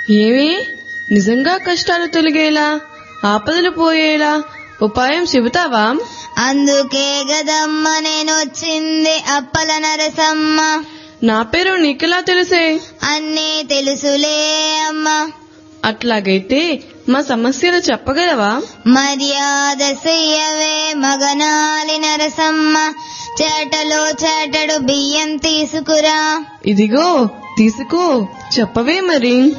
ఏమి నిజంగా కష్టాలు తొలగేలా ఆపదలు పోయేలా ఉపాయం చెబుతావా? అందుకే గదమ్మ నేనొచ్చింది అప్పల నరసమ్మ. నా పేరు నీకెలా తెలుసే? అన్నీ తెలుసులే అమ్మా. అట్లాగైతే మా సమస్యలు చెప్పగలవా? మర్యాద చెయ్యవే మగనాలి నరసమ్మ, చేటలో చేటడు బియ్యం తీసుకురా. ఇదిగో తీసుకో, చెప్పవే మరి.